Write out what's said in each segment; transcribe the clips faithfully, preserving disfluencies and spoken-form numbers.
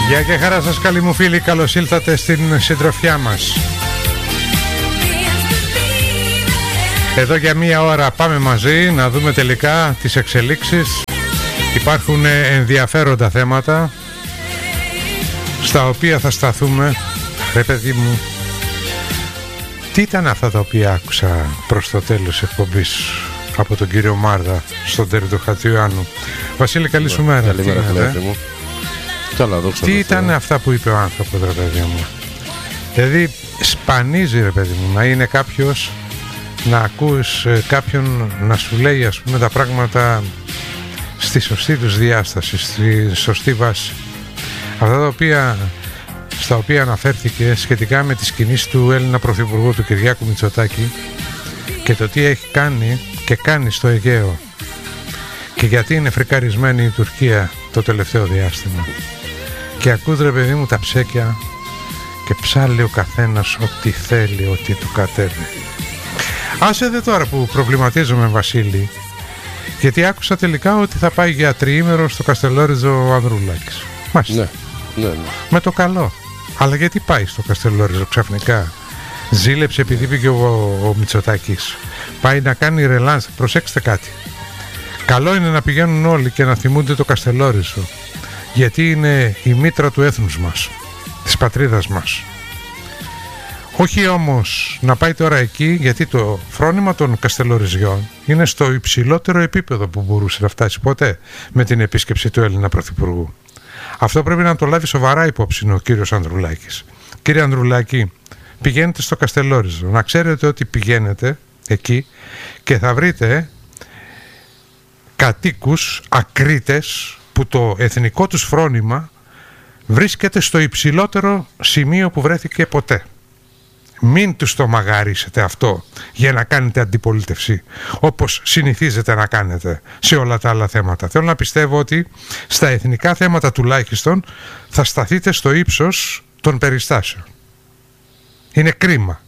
Γεια και χαρά σας καλοί μου φίλοι, καλώς ήλθατε στην συντροφιά μας. Εδώ για μία ώρα πάμε μαζί να δούμε τελικά τις εξελίξεις. Υπάρχουν ενδιαφέροντα θέματα στα οποία θα σταθούμε. Ρε παιδί μου, τι ήταν αυτά τα οποία άκουσα προς το τέλος της εκπομπής από τον κύριο Μάρδα στον Τέρι του Χατζιωάννου? Βασίλη, καλή σου μέρα. Καλημέρα, καλή μου. Καλά, δόξα Τι ήταν αυτά που είπε ο άνθρωπος, ρε παιδί μου? Δηλαδή σπανίζει, ρε παιδί μου, να είναι κάποιος, να ακούς κάποιον να σου λέει, ας πούμε, τα πράγματα στη σωστή τους διάσταση, στη σωστή βάση. Αυτά τα οποία, στα οποία αναφέρθηκε σχετικά με τις κινήσεις του Έλληνα Πρωθυπουργού, του Κυριάκου Μητσοτάκη, και το τι έχει κάνει και κάνει στο Αιγαίο, και γιατί είναι φρικαρισμένη η Τουρκία το τελευταίο διάστημα. Και ακούς, ρε παιδί μου, τα ψέκια και ψάλει ο καθένας ό,τι θέλει, ό,τι του κατέβει. Άσε δε τώρα που προβληματίζομαι, Βασίλη, γιατί άκουσα τελικά ότι θα πάει για τριήμερο στο Καστελόριζο ο Ανδρουλάκης. Μάλιστα. Ναι, ναι, ναι. Με το καλό. Αλλά γιατί πάει στο Καστελόριζο ξαφνικά? Ζήλεψε επειδή πήγε ο, ο Μητσοτάκης? Πάει να κάνει ρελάνς? Προσέξτε κάτι. Καλό είναι να πηγαίνουν όλοι και να θυμούνται το Καστελόριζο, γιατί είναι η μήτρα του έθνους μας, της πατρίδας μας. Όχι όμως να πάει τώρα εκεί, γιατί το φρόνημα των Καστελοριζιών είναι στο υψηλότερο επίπεδο που μπορούσε να φτάσει ποτέ με την επίσκεψη του Έλληνα Πρωθυπουργού. Αυτό πρέπει να το λάβει σοβαρά υπόψη ο κύριος Ανδρουλάκης. Κύριε Ανδρουλάκη, πηγαίνετε στο Καστελόριζο. Να ξέρετε ότι πηγαίνετε εκεί και θα βρείτε κατοίκους ακρίτες που το εθνικό τους φρόνημα βρίσκεται στο υψηλότερο σημείο που βρέθηκε ποτέ. Μην τους το μαγαρίσετε αυτό για να κάνετε αντιπολίτευση, όπως συνηθίζετε να κάνετε σε όλα τα άλλα θέματα. Θέλω να πιστεύω ότι στα εθνικά θέματα τουλάχιστον θα σταθείτε στο ύψος των περιστάσεων. Είναι κρίμα.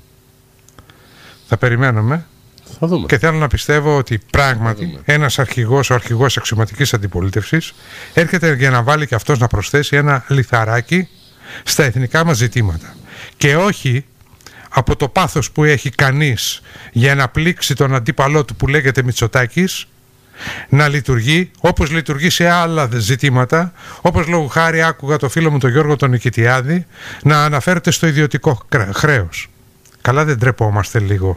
Θα περιμένουμε. Θα δούμε. Και θέλω να πιστεύω ότι πράγματι ένας αρχηγός, ο αρχηγός αξιωματικής αντιπολίτευσης, έρχεται για να βάλει και αυτός να προσθέσει ένα λιθαράκι στα εθνικά μας ζητήματα. Και όχι από το πάθος που έχει κανείς για να πλήξει τον αντίπαλό του που λέγεται Μητσοτάκης, να λειτουργεί όπως λειτουργεί σε άλλα ζητήματα, όπως λόγου χάρη άκουγα το φίλο μου τον Γιώργο τον Νικητιάδη να αναφέρεται στο ιδιωτικό χρέος. Καλά, δεν τρεπόμαστε λίγο?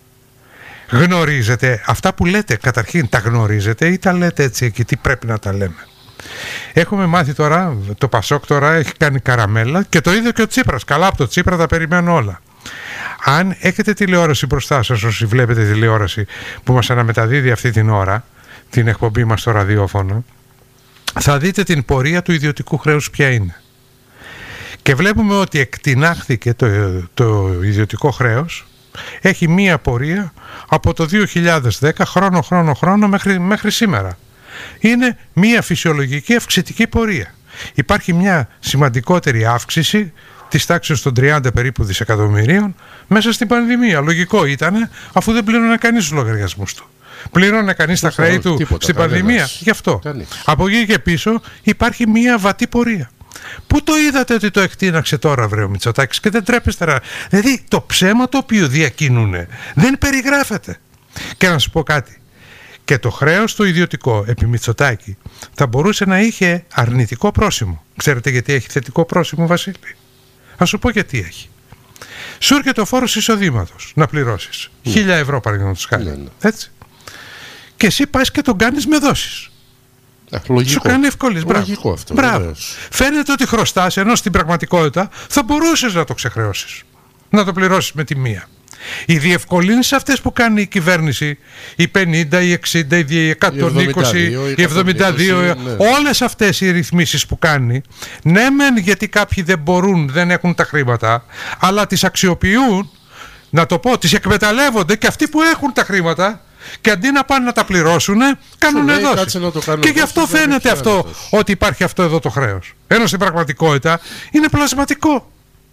Γνωρίζετε αυτά που λέτε? Καταρχήν τα γνωρίζετε ή τα λέτε έτσι εκεί? Τι πρέπει να τα λέμε? Έχουμε μάθει τώρα, το Πασόκ τώρα έχει κάνει καραμέλα, και το ίδιο και ο Τσίπρας. Καλά, από το Τσίπρα τα περιμένω όλα. Αν έχετε τηλεόραση μπροστά σας, όσοι βλέπετε τηλεόραση που μας αναμεταδίδει αυτή την ώρα την εκπομπή μας στο ραδιόφωνο, θα δείτε την πορεία του ιδιωτικού χρέους ποια είναι. Και βλέπουμε ότι εκτινάχθηκε το, το ιδιωτικό χρέος. Έχει μία πορεία από το δύο χιλιάδες δέκα, χρόνο χρόνο χρόνο μέχρι, μέχρι σήμερα. Είναι μία φυσιολογική αυξητική πορεία. Υπάρχει μια σημαντικότερη αύξηση της τάξης των τριάντα περίπου δισεκατομμυρίων μέσα στην πανδημία. Λογικό ήταν, αφού δεν πλήρωνε κανείς τους λογαριασμούς του. Πλήρωνε κανείς τα χρέη του τίποτα, στην κανένας. Πανδημία. Γι' αυτό. Κανείς. Από εκεί και πίσω υπάρχει μία βατή πορεία. Πού το είδατε ότι το εκτείναξε τώρα, βρε, ο Μητσοτάκης, και δεν τρέπεστε? Δηλαδή το ψέμα το οποίο διακίνουνε δεν περιγράφεται. Και να σου πω κάτι. Και το χρέος το ιδιωτικό επί Μητσοτάκη θα μπορούσε να είχε αρνητικό πρόσημο. Ξέρετε γιατί έχει θετικό πρόσημο, Βασίλη? Θα σου πω γιατί έχει. Σου έρχεται ο φόρος εισοδήματος να πληρώσεις. Mm. Χίλια ευρώ παραδείγματος χάρη. Mm. Έτσι. Και εσύ πας και τον κάνεις με δόσεις. Λογικό. Σου κάνει ευκολίες. Μπράβο. Αυτό, Μπράβο. Φαίνεται ότι χρωστάς, ενώ στην πραγματικότητα θα μπορούσες να το ξεχρεώσεις, να το πληρώσεις με τη μία. Οι διευκολύνσεις αυτές που κάνει η κυβέρνηση, οι πενήντα, οι εξήντα, οι εκατόν είκοσι, οι εβδομήντα δύο, ναι. Όλες αυτές οι ρυθμίσεις που κάνει, ναι μεν γιατί κάποιοι δεν μπορούν, δεν έχουν τα χρήματα, αλλά τις αξιοποιούν, να το πω, τις εκμεταλλεύονται και αυτοί που έχουν τα χρήματα, και αντί να πάνε να τα πληρώσουν, κάνουν δόσεις. Και γι' αυτό φαίνεται αυτό, ότι υπάρχει αυτό εδώ το χρέος. Ενώ στην πραγματικότητα είναι πλασματικό.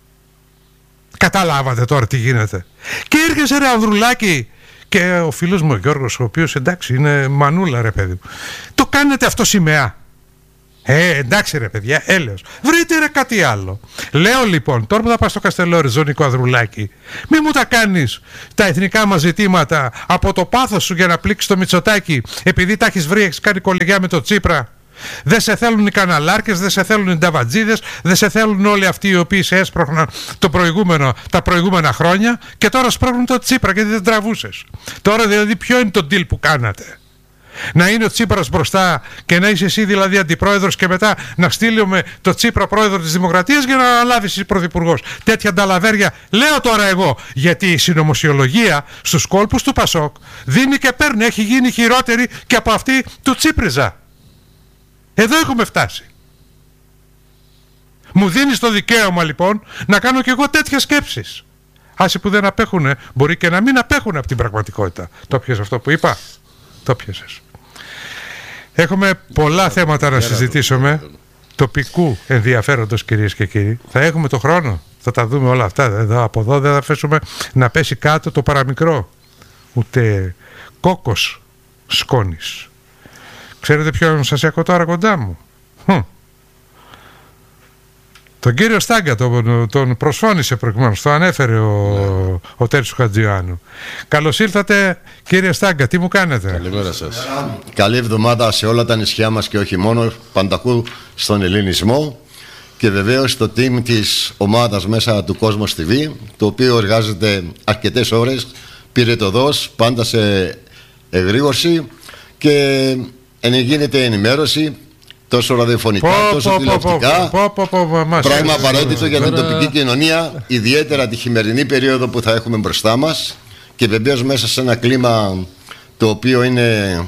Καταλάβατε τώρα τι γίνεται? Και έρχεσαι, ρε Ανδρουλάκη, και ο φίλος μου ο Γιώργος, ο οποίος εντάξει είναι μανούλα, ρε παιδί μου, το κάνετε αυτό σημαία? Ε, εντάξει ρε παιδιά, έλεος. Βρείτε ρε κάτι άλλο. Λέω λοιπόν, τώρα που θα πας στο Καστελόρι, Ζωνικό Ανδρουλάκη, μη μου τα κάνεις τα εθνικά μας ζητήματα από το πάθος σου για να πλήξεις το Μητσοτάκη, επειδή τα έχεις βρει, έχεις κάνει κολεγιά με το Τσίπρα. Δεν σε θέλουν οι καναλάρκες, δεν σε θέλουν οι νταβατζίδες, δεν σε θέλουν όλοι αυτοί οι οποίοι σε έσπροχναν το προηγούμενο, τα προηγούμενα χρόνια και τώρα σπρώχνουν το Τσίπρα γιατί δεν τραβούσες. Τώρα δηλαδή ποιο είναι το deal που κάνατε? Να είναι ο Τσίπρας μπροστά και να είσαι εσύ δηλαδή αντιπρόεδρος και μετά να στείλουμε το Τσίπρα πρόεδρο της Δημοκρατίας για να αναλάβεις εσύ πρωθυπουργός. Τέτοια νταλαβέρια λέω τώρα εγώ, γιατί η συνωμοσιολογία στους κόλπους του Πασόκ δίνει και παίρνει, έχει γίνει χειρότερη και από αυτή του Τσίπριζα. Εδώ έχουμε φτάσει. Μου δίνεις το δικαίωμα λοιπόν να κάνω και εγώ τέτοιες σκέψεις. Άσοι που δεν απέχουνε, μπορεί και να μην απέχουνε από την πραγματικότητα. Το πιες αυτό που είπα? Το πιέσες. Έχουμε πολλά θέματα να συζητήσουμε, τοπικού ενδιαφέροντος κυρίες και κύριοι. Θα έχουμε το χρόνο, θα τα δούμε όλα αυτά. Εδώ, από εδώ δεν θα αφήσουμε να πέσει κάτω το παραμικρό. Ούτε κόκκος σκόνης. Ξέρετε ποιον σας έχω τώρα κοντά μου? Hm. Τον κύριο Στάγκα, τον, τον προσφώνησε προηγουμένως, το ανέφερε ο, ναι. ο Τέρτσου Χατζιωάννου. Καλώς ήρθατε κύριε Στάγκα, τι μου κάνετε? Καλημέρα σας. Καλή εβδομάδα σε όλα τα νησιά μας και όχι μόνο, πανταχού στον ελληνισμό και βεβαίως στο team της ομάδας μέσα του Κόσμος τι βι, το οποίο εργάζεται αρκετές ώρες, πυρετοδός, πάντα σε εγρήγορση και γίνεται ενημέρωση τόσο ραδιοφωνικά, πω, τόσο πω, τηλεοπτικά. Πω, πω, πω, πω, μας πράγμα έτσι, απαραίτητο για την τοπική κοινωνία, ιδιαίτερα τη χειμερινή περίοδο που θα έχουμε μπροστά μας και βεβαίως μέσα σε ένα κλίμα το οποίο είναι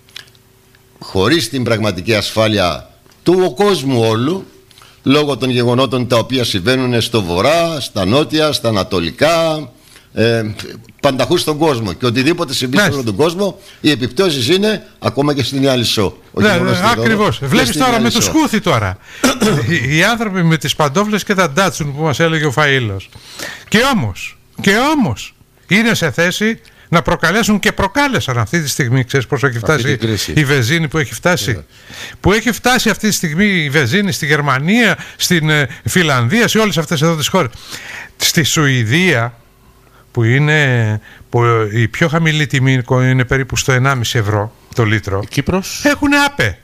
χωρίς την πραγματική ασφάλεια του κόσμου όλου, λόγω των γεγονότων τα οποία συμβαίνουν στο βορρά, στα νότια, στα ανατολικά, ε, πανταχού στον κόσμο, και οτιδήποτε συμβεί σε όλο τον κόσμο οι επιπτώσεις είναι ακόμα και στην Ιαλισσό. Ναι, ναι, ακριβώς. Βλέπεις τώρα με το σκούθι τώρα οι, οι άνθρωποι με τις παντόφλες και τα ντάτσουν που μας έλεγε ο Φαΐλος, και όμως και όμως είναι σε θέση να προκαλέσουν και προκάλεσαν αυτή τη στιγμή. Ξέρεις πόσο έχει φτάσει η βενζίνη που έχει φτάσει? Yeah. Που έχει φτάσει αυτή τη στιγμή η βενζίνη στη Γερμανία, στην ε, Φιλανδία, σε όλες αυτές εδώ τις χώρες. Στη Σουηδία, που είναι που η πιο χαμηλή τιμή είναι περίπου στο ενάμιση ευρώ το λίτρο, Κύπρος έχουν άπε.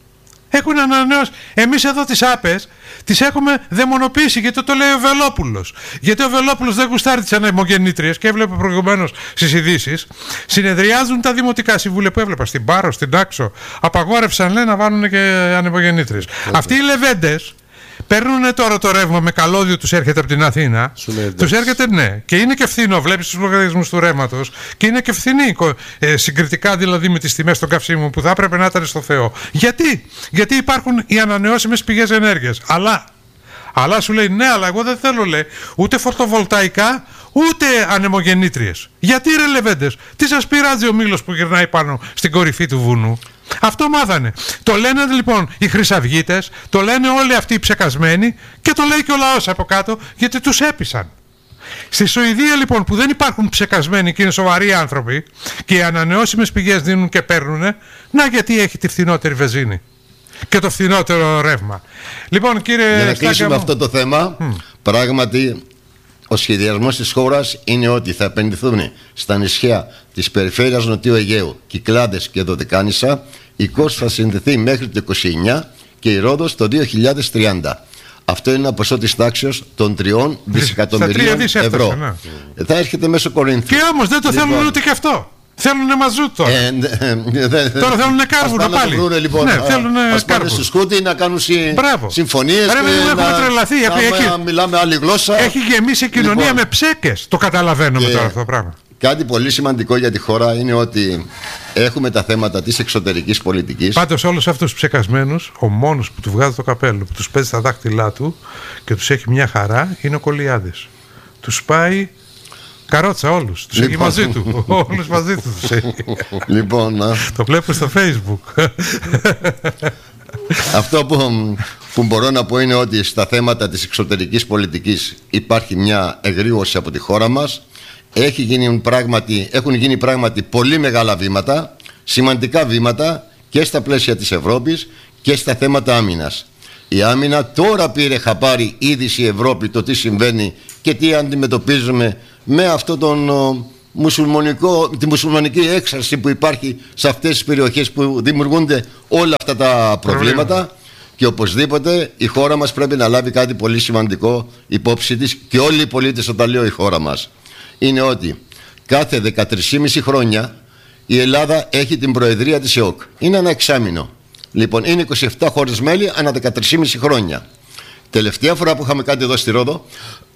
Έχουν ανανεώσει. Εμείς εδώ τις άπες τις έχουμε δαιμονοποιήσει, γιατί το, το λέει ο Βελόπουλος. Γιατί ο Βελόπουλος δεν γουστάρει τις ανεμογεννήτριες και έβλεπε προηγουμένως στις ειδήσεις. Συνεδριάζουν τα δημοτικά συμβούλια που έβλεπα στην Πάρο, στην Άξο. Απαγόρευσαν, λέει, να βάλουν και ανεμογεννήτριες. Αυτοί οι λεβέντες παίρνουν τώρα το ρεύμα με καλώδιο, τους έρχεται από την Αθήνα. Τους έρχεται, ναι, και είναι και φθηνό. Βλέπεις τους λογαριασμούς του ρεύματος και είναι και φθηνή, ε, συγκριτικά δηλαδή με τις τιμές των καυσίμων που θα έπρεπε να ήταν στο Θεό. Γιατί? Γιατί υπάρχουν οι ανανεώσιμες πηγές ενέργειας. Αλλά, αλλά σου λέει, ναι, αλλά εγώ δεν θέλω, λέει, ούτε φωτοβολταϊκά ούτε ανεμογεννήτριες. Γιατί ρε λεβέντες? Τι σας πειράζει ο μήλος που γυρνάει πάνω στην κορυφή του βουνού? Αυτό μάθανε. Το λένε λοιπόν οι χρυσαυγίτες, το λένε όλοι αυτοί οι ψεκασμένοι και το λέει και ο λαός από κάτω, γιατί τους έπεισαν. Στη Σουηδία λοιπόν, που δεν υπάρχουν ψεκασμένοι και είναι σοβαροί άνθρωποι και οι ανανεώσιμες πηγές δίνουν και παίρνουνε, να γιατί έχει τη φθηνότερη βενζίνη και το φθηνότερο ρεύμα. Λοιπόν, κύριε, για να κλείσουμε μου... αυτό το θέμα, mm. πράγματι ο σχεδιασμός της χώρας είναι ότι θα επενδυθούν στα νησιά της περιφέρειας Νοτιού Αιγαίου, Κυκλάδες και Δωδεκάνησα. Η Κος θα συνδεθεί μέχρι το είκοσι εννιά και η Ρόδος το δύο χιλιάδες τριάντα. Αυτό είναι ένα ποσό της τάξεως των τριών δισεκατομμυρίων ευρώ. Ναι. Θα έρχεται μέσω Κορινθίου. Και όμως δεν το λοιπόν... θέλουν ούτε και αυτό. Θέλουν μαζούτ τώρα. Ε, ε, δε, τώρα θέλουν κάρβουνα πάλι. Βρούνε, λοιπόν, ναι, θέλουν ας πάνε στο σκούτι να κάνουν συ... συμφωνίες. Ρε, και να, τρελαθεί, να, έχει, να μιλάμε άλλη γλώσσα. Έχει γεμίσει η κοινωνία λοιπόν, με ψέκες. Το καταλαβαίνουμε τώρα αυτό το πράγμα. Κάτι πολύ σημαντικό για τη χώρα είναι ότι έχουμε τα θέματα της εξωτερικής πολιτικής. Πάντως όλους αυτούς τους ψεκασμένους, ο μόνος που του βγάζει το καπέλο, που τους παίζει τα δάχτυλά του και τους έχει μια χαρά, είναι ο Κολιάδης. Τους πάει καρότσα όλους, τους λοιπόν. έχει μαζί του. Όλους μαζί του τους έχει. Λοιπόν, το βλέπω στο Facebook. Αυτό που, που μπορώ να πω είναι ότι στα θέματα της εξωτερικής πολιτικής υπάρχει μια εγρήγορση από τη χώρα μας. Έχει γίνει πράγματι, έχουν γίνει πράγματι πολύ μεγάλα βήματα, σημαντικά βήματα και στα πλαίσια της Ευρώπης και στα θέματα άμυνας. Η άμυνα τώρα πήρε χαπάρι είδηση η Ευρώπη το τι συμβαίνει και τι αντιμετωπίζουμε με αυτό τον ο, μουσουλμανικό, τη μουσουλμανική έξαρση που υπάρχει σε αυτές τις περιοχές που δημιουργούνται όλα αυτά τα προβλήματα. Και οπωσδήποτε η χώρα μας πρέπει να λάβει κάτι πολύ σημαντικό υπόψη της, και όλοι οι πολίτες, όταν λέω η χώρα μας, είναι ότι κάθε δεκατρία και μισό χρόνια η Ελλάδα έχει την προεδρία της ΕΟΚ. Είναι ένα εξάμηνο. Λοιπόν, είναι είκοσι επτά χώρες μέλη ανά δεκατρία και μισό χρόνια. Τελευταία φορά που είχαμε κάτι εδώ στη Ρόδο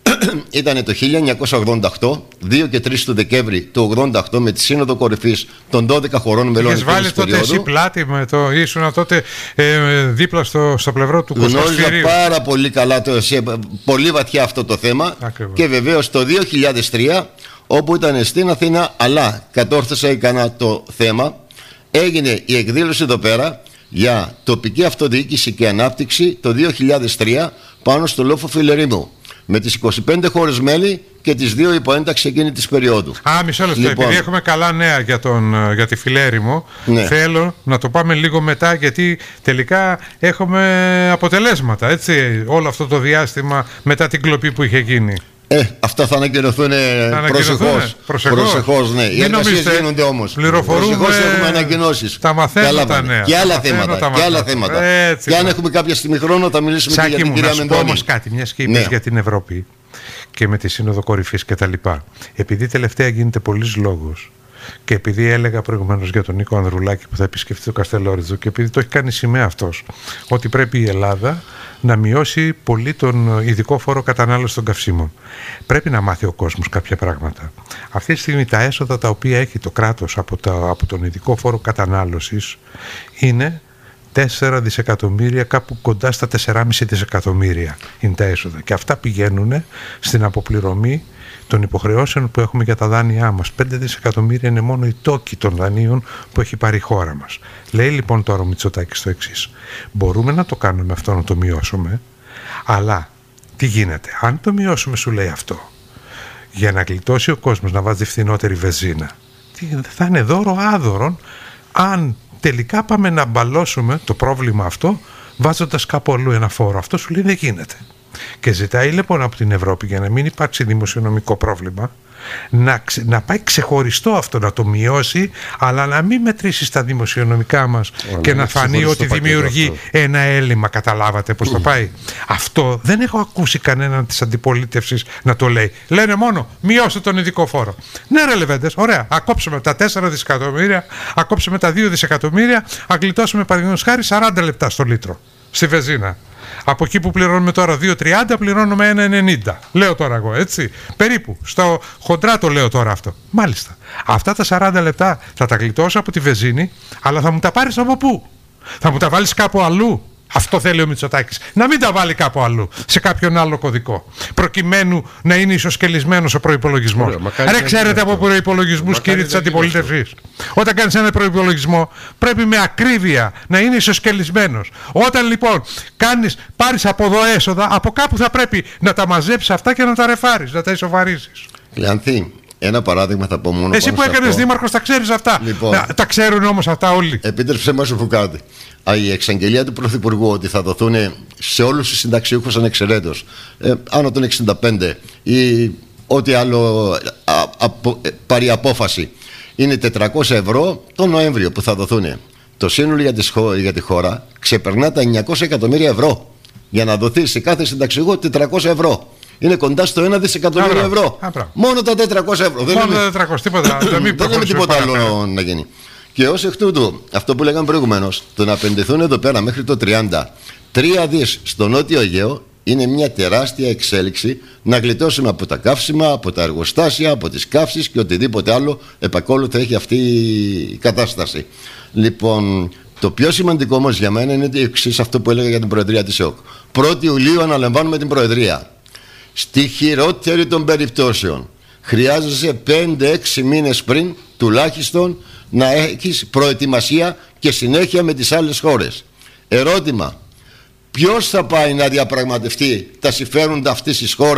ήταν το χίλια εννιακόσια ογδόντα οκτώ, δύο και τρεις του Δεκέμβρη του ογδόντα οκτώ, με τη Σύνοδο Κορυφής των δώδεκα χωρών μελών. Είχες βάλει τότε περίοδου. Εσύ πλάτη με το ήσουν τότε ε, δίπλα στο, στο πλευρό του Κωνσταντινού. Γνώριζα πάρα πολύ καλά, το, σε, πολύ βαθιά αυτό το θέμα. Ακριβώς. Και βεβαίως το δύο χιλιάδες τρία, όπου ήταν στην Αθήνα, αλλά κατόρθωσα ικανά το θέμα, έγινε η εκδήλωση εδώ πέρα για τοπική αυτοδιοίκηση και ανάπτυξη το δύο χιλιάδες τρία πάνω στο λόφο Φιλερήμου, με τις είκοσι πέντε χώρες μέλη και τις δύο υποένταξη εκείνη της περίοδου. Α, μισό λεπτό. Λοιπόν, επειδή έχουμε καλά νέα για, τον, για τη Φιλέρημο, ναι, θέλω να το πάμε λίγο μετά, γιατί τελικά έχουμε αποτελέσματα, έτσι, όλο αυτό το διάστημα μετά την κλοπή που είχε γίνει. Ε, αυτά θα ανακοινωθούν προσεχώς. Προσεχώς, ναι. Οι εργασίες γίνονται όμως. Προσεχώς έχουμε ανακοινώσεις. Τα μαθαίνω τα νέα. Και άλλα θέματα. Και άλλα θέματα. Και αν έχουμε κάποια στιγμή χρόνο θα μιλήσουμε και για την κυρία Μεντώνη. Να σου πω όμως κάτι, μιας και είπες για την Ευρώπη και με τη Σύνοδο Κορυφής και τα λοιπά. Επειδή τελευταία γίνεται πολλής λόγος, και επειδή έλεγα προηγουμένως για τον Νίκο Ανδρουλάκη που θα επισκεφτεί το Καστελόριζο, και επειδή το έχει κάνει σημαία αυτός, ότι πρέπει η Ελλάδα να μειώσει πολύ τον ειδικό φόρο κατανάλωση των καυσίμων. Πρέπει να μάθει ο κόσμος κάποια πράγματα. Αυτή τη στιγμή τα έσοδα τα οποία έχει το κράτος από, τα, από τον ειδικό φόρο κατανάλωσης είναι τέσσερα δισεκατομμύρια, κάπου κοντά στα τέσσερα κόμμα πέντε δισεκατομμύρια είναι τα έσοδα. Και αυτά πηγαίνουν στην αποπληρωμή των υποχρεώσεων που έχουμε για τα δάνειά μας. πέντε δισεκατομμύρια είναι μόνο οι τόκοι των δανείων που έχει πάρει η χώρα μας. Λέει λοιπόν τώρα ο Μητσοτάκης το εξής: μπορούμε να το κάνουμε αυτό, να το μειώσουμε, αλλά τι γίνεται? Αν το μειώσουμε, σου λέει αυτό, για να γλιτώσει ο κόσμος να βάζει φθηνότερη βενζίνα, θα είναι δώρο άδωρον αν τελικά πάμε να μπαλώσουμε το πρόβλημα αυτό βάζοντας κάπου αλλού ένα φόρο. Αυτό σου λέει δεν γίνεται. Και ζητάει λοιπόν από την Ευρώπη, για να μην υπάρξει δημοσιονομικό πρόβλημα, να, ξε, να πάει ξεχωριστό αυτό, να το μειώσει, αλλά να μην μετρήσει στα δημοσιονομικά μας και να φανεί ότι δημιουργεί αυτό ένα έλλειμμα. Καταλάβατε πώς mm. το πάει? Αυτό δεν έχω ακούσει κανέναν της αντιπολίτευσης να το λέει. Λένε μόνο μειώστε τον ειδικό φόρο. Ναι ρε Λεβέντες, ωραία, ακόψουμε τα τέσσερα δισεκατομμύρια, ακόψουμε τα δύο δισεκατομμύρια, αγκλιτώσουμε παραδείγματος χάρη σαράντα λεπτά στο λίτρο στη βενζίνα. Από εκεί που πληρώνουμε τώρα δύο τριάντα πληρώνουμε ένα ενενήντα. Λέω τώρα εγώ, έτσι. Περίπου. Στο χοντρά το λέω τώρα αυτό. Μάλιστα. Αυτά τα σαράντα λεπτά θα τα γλιτώσω από τη βενζίνη, αλλά θα μου τα πάρεις από πού? Θα μου τα βάλεις κάπου αλλού? Αυτό θέλει ο Μητσοτάκης. Να μην τα βάλει κάπου αλλού, σε κάποιον άλλο κωδικό, προκειμένου να είναι ισοσκελισμένος ο προϋπολογισμός. Ρε, ξέρετε από προϋπολογισμούς, κύριοι της αντιπολίτευσης, όταν κάνεις ένα προϋπολογισμό πρέπει με ακρίβεια να είναι ισοσκελισμένος. Όταν λοιπόν κάνεις, πάρεις από εδώ έσοδα, από κάπου θα πρέπει να τα μαζέψεις αυτά και να τα ρεφάρεις, να τα ισοβαρίζεις. Λεανθή, ένα παράδειγμα θα πω μόνο. Εσύ που έκανες δήμαρχος τα ξέρεις αυτά. Λοιπόν, να, τα ξέρουν όμως αυτά όλοι. Επίτρεψε μας σου κάτι. Η εξαγγελία του Πρωθυπουργού ότι θα δοθούν σε όλους τους συνταξιούχους ανεξαιρέτως ε, άνω των εξήντα πέντε ή ό,τι άλλο α, α, πάρει απόφαση, είναι τετρακόσια ευρώ τον Νοέμβριο που θα δοθούν. Το σύνολο για, τις, για τη χώρα ξεπερνά τα εννιακόσια εκατομμύρια ευρώ για να δοθεί σε κάθε συνταξιούχο τετρακόσια ευρώ. Είναι κοντά στο ένα δισεκατομμύριο ευρώ. Α, μόνο τα τετρακόσια ευρώ. Μόνο τα τετρακόσια, τίποτα, δεν λέμε τίποτα άλλο να γίνει. Και ως εκ τούτου, αυτό που λέγαμε προηγουμένως, το να επενδυθούν εδώ πέρα μέχρι το τριάντα τρία δις στο Νότιο Αιγαίο είναι μια τεράστια εξέλιξη, να γλιτώσουμε από τα καύσιμα, από τα εργοστάσια, από τις καύσεις και οτιδήποτε άλλο επακόλουθα έχει αυτή η κατάσταση. Λοιπόν, το πιο σημαντικό όμως για μένα είναι εξής, αυτό που έλεγα για την Προεδρία της ΕΟΚ. πρώτη Ιουλίου αναλαμβάνουμε την Προεδρία. Στη χειρότερη των περιπτώσεων χρειάζεσαι πέντε έξι μήνες πριν τουλάχιστον να έχεις προετοιμασία και συνέχεια με τις άλλες χώρες. Ερώτημα: ποιος θα πάει να διαπραγματευτεί τα συμφέροντα αυτής της χώρας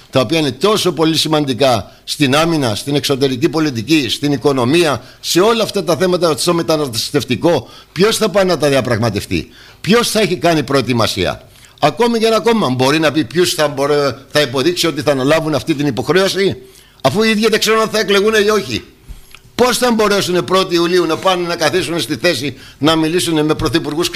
τα οποία είναι τόσο πολύ σημαντικά στην άμυνα, στην εξωτερική πολιτική, στην οικονομία, σε όλα αυτά τα θέματα στο μεταναστευτικό, ποιος θα πάει να τα διαπραγματευτεί, ποιος θα έχει κάνει προετοιμασία? Ακόμη και ένα κόμμα μπορεί να πει ποιους θα, θα υποδείξει ότι θα αναλάβουν αυτή την υποχρέωση, αφού οι ίδιοι δεν ξέρουν αν θα εκλεγούν ή όχι? Πώς θα μπορέσουν πρώτη Ιουλίου να πάνε να καθίσουν στη θέση να μιλήσουν με πρωθυπουργούς